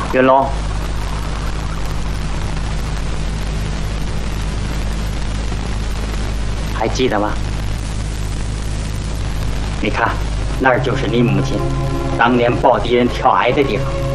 云龙，还记得吗？你看，那儿就是你母亲当年抱敌人跳崖的地方。